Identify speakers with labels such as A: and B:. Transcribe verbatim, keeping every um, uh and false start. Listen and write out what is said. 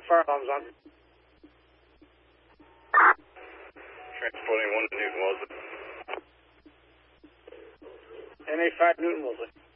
A: fire alarms on.
B: Transporting one to Newton Wellesley.
A: N A five Newton Wellesley.